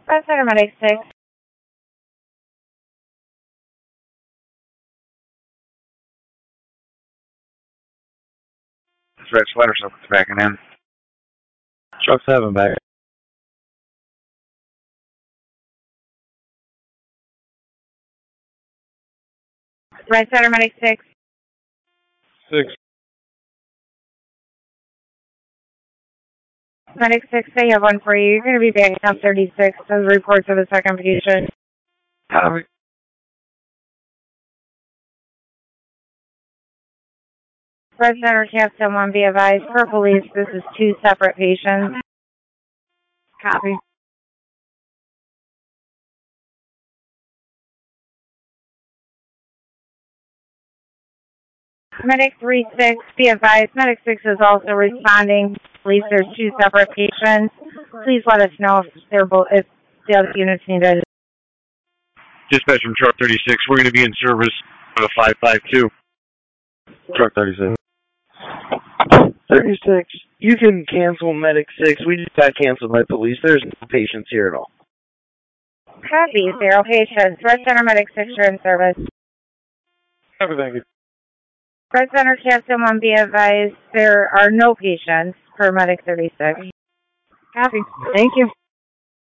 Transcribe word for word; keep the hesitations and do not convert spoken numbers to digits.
Red Center Medic six. That's Red Sweater, so it's backing in. Truck seven back. Red Center Medic six. Six. Medic six, they have one for you. You're going to be back on thirty-six. Those reports of a second patient. Copy. Red Center Captain one, be advised. For police, this is two separate patients. Copy. Medic three six, be advised. Medic six is also responding. Police, there's two separate patients. Please let us know if they're both, if the other units need it. Dispatch from Truck thirty-six, we're going to be in service on a five five two. Truck thirty-six. thirty-six, you can cancel Medic six. We just got canceled by police. There's no patients here at all. Copy, zero patients. Red Center Medic six, you're in service. Copy, thank you. Red Center Captain one, be advised. There are no patients for Medic thirty-six. Copy. Thank you.